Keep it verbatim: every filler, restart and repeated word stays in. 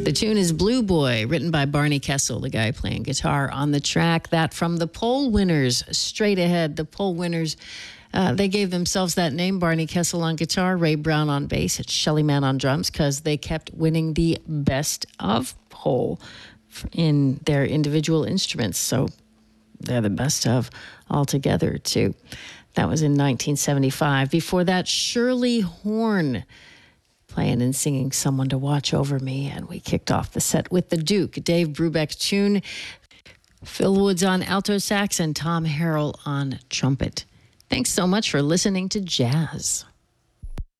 The tune is Blue Boy, written by Barney Kessel, the guy playing guitar on the track. That from the Poll Winners, straight ahead. The Poll Winners, uh, they gave themselves that name, Barney Kessel on guitar, Ray Brown on bass, and Shelly Manne on drums, because they kept winning the best of poll in their individual instruments. So they're the best of altogether, too. That was in nineteen seventy-five. Before that, Shirley Horn playing and singing Someone to Watch Over Me. And we kicked off the set with the Duke, Dave Brubeck tune, Phil Woods on alto sax, and Tom Harrell on trumpet. Thanks so much for listening to Jazz.